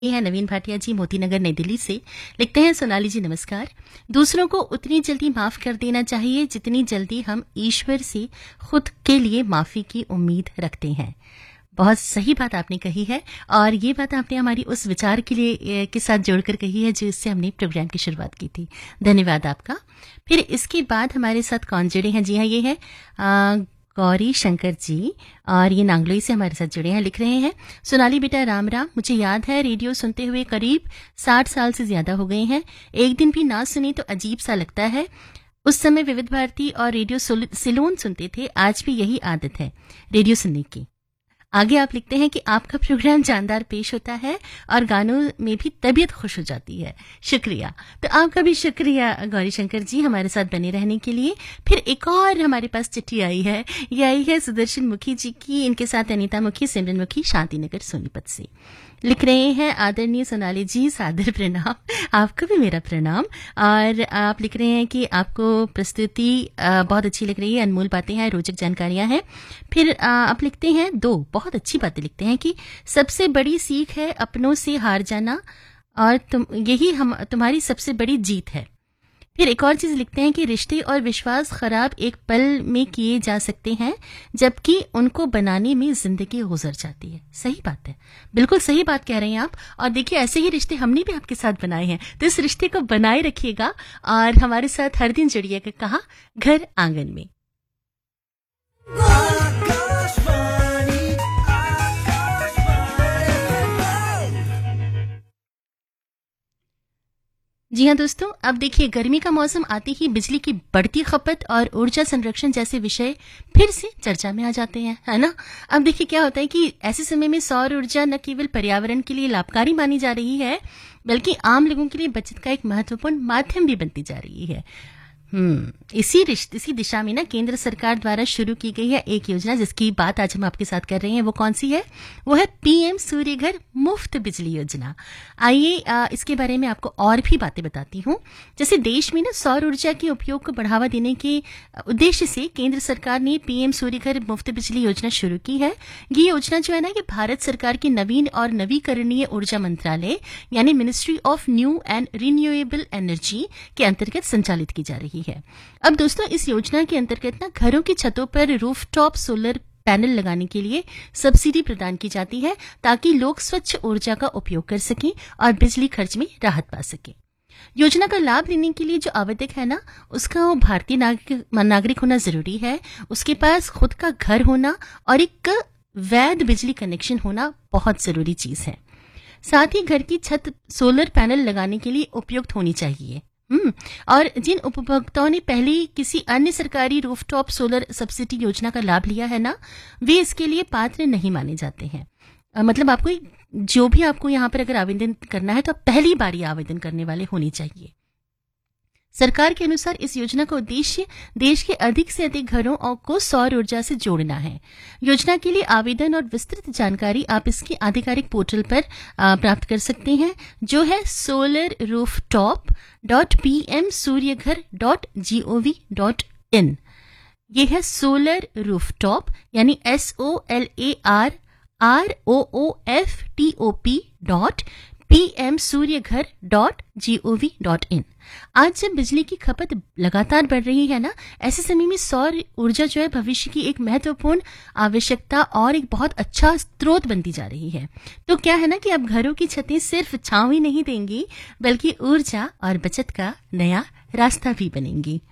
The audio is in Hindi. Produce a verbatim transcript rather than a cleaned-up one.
ये है नवीन भाटिया जी, मोती नगर, नई दिल्ली से। लिखते हैं, सोनाली जी नमस्कार। दूसरों को उतनी जल्दी माफ कर देना चाहिए जितनी जल्दी हम ईश्वर से खुद के लिए माफी की उम्मीद रखते हैं। बहुत सही बात आपने कही है, और ये बात आपने हमारी उस विचार के लिए के साथ जोड़कर कही है जिससे हमने प्रोग्राम की शुरुआत की थी। धन्यवाद आपका। फिर इसके बाद हमारे साथ कौन जुड़े हैं? जी हाँ, ये है आ, गौरी शंकर जी, और ये नांगलोई से हमारे साथ जुड़े हैं। लिख रहे हैं, सोनाली बेटा राम राम। मुझे याद है रेडियो सुनते हुए करीब साठ साल से ज्यादा हो गए हैं। एक दिन भी ना सुनी तो अजीब सा लगता है। उस समय विविध भारती और रेडियो सिलोन सुनते थे। आज भी यही आदत है रेडियो सुनने की। आगे आप लिखते हैं कि आपका प्रोग्राम जानदार पेश होता है और गानों में भी तबीयत खुश हो जाती है। शुक्रिया। तो आपका भी शुक्रिया गौरी शंकर जी, हमारे साथ बने रहने के लिए। फिर एक और हमारे पास चिट्ठी आई है। ये आई है सुदर्शन मुखी जी की। इनके साथ अनीता मुखी, सिमरन मुखी, शांति नगर सोनीपत से। लिख रहे हैं, आदरणीय सोनाली जी सादर प्रणाम। आपको भी मेरा प्रणाम। और आप लिख रहे हैं कि आपको प्रस्तुति बहुत अच्छी लग रही है, अनमोल बातें हैं, रोचक जानकारियां हैं। फिर आप लिखते हैं, दो बहुत अच्छी बातें लिखते हैं कि सबसे बड़ी सीख है अपनों से हार जाना, और तुम यही हम तुम्हारी सबसे बड़ी जीत है। फिर एक और चीज लिखते हैं कि रिश्ते और विश्वास खराब एक पल में किए जा सकते हैं, जबकि उनको बनाने में जिंदगी गुजर जाती है। सही बात है, बिल्कुल सही बात कह रहे हैं आप। और देखिए, ऐसे ही रिश्ते हमने भी आपके साथ बनाए हैं, तो इस रिश्ते को बनाए रखिएगा और हमारे साथ हर दिन जुड़िएगा। कहाँ? घर आंगन में। जी हाँ दोस्तों, अब देखिए, गर्मी का मौसम आते ही बिजली की बढ़ती खपत और ऊर्जा संरक्षण जैसे विषय फिर से चर्चा में आ जाते हैं, है ना। अब देखिए क्या होता है कि ऐसे समय में सौर ऊर्जा न केवल पर्यावरण के लिए लाभकारी मानी जा रही है, बल्कि आम लोगों के लिए बचत का एक महत्वपूर्ण माध्यम भी बनती जा रही है। हम्म इसी रिश्ते इसी दिशा में ना केंद्र सरकार द्वारा शुरू की गई है एक योजना, जिसकी बात आज हम आपके साथ कर रहे हैं। वो कौन सी है? वो है पीएम सूर्य घर मुफ्त बिजली योजना। आइए इसके बारे में आपको और भी बातें बताती हूँ। जैसे देश में ना सौर ऊर्जा के उपयोग को बढ़ावा देने के उद्देश्य से केंद्र सरकार ने पीएम सूर्य घर मुफ्त बिजली योजना शुरू की है। ये योजना जो है ना, ये भारत सरकार की नवीन और नवीकरणीय ऊर्जा मंत्रालय यानी ministry of new and renewable energy के अंतर्गत संचालित की जा रही है। अब दोस्तों, इस योजना के अंतर्गत ना घरों की छतों पर रूफटॉप सोलर पैनल लगाने के लिए सब्सिडी प्रदान की जाती है, ताकि लोग स्वच्छ ऊर्जा का उपयोग कर सकें और बिजली खर्च में राहत पा सकें। योजना का लाभ लेने के लिए जो आवेदक है ना, उसका भारतीय नागरिक नागरिक होना जरूरी है। उसके पास खुद का घर होना और एक वैध बिजली कनेक्शन होना बहुत जरूरी चीज है। साथ ही घर की छत सोलर पैनल लगाने के लिए उपयुक्त होनी चाहिए। हम्म और जिन उपभोक्ताओं ने पहले किसी अन्य सरकारी रूफटॉप सोलर सब्सिडी योजना का लाभ लिया है ना, वे इसके लिए पात्र नहीं माने जाते हैं। आ, मतलब आपको जो भी आपको यहाँ पर अगर आवेदन करना है तो आप पहली बार ये आवेदन करने वाले होने चाहिए। सरकार के अनुसार इस योजना का उद्देश्य देश के अधिक से अधिक घरों को सौर ऊर्जा से जोड़ना है। योजना के लिए आवेदन और विस्तृत जानकारी आप इसकी आधिकारिक पोर्टल पर प्राप्त कर सकते हैं, जो है solar rooftop dot P M Surya Ghar dot G O V dot in. ये है सोलर रूफटॉप यानी S O L A R R O O F T O P dot P M Surya Ghar dot G O V dot in. आज जब बिजली की खपत लगातार बढ़ रही है ना, ऐसे समय में सौर ऊर्जा जो है भविष्य की एक महत्वपूर्ण आवश्यकता और एक बहुत अच्छा स्रोत बनती जा रही है। तो क्या है ना कि अब घरों की छतें सिर्फ छांव ही नहीं देंगी, बल्कि ऊर्जा और बचत का नया रास्ता भी बनेंगी।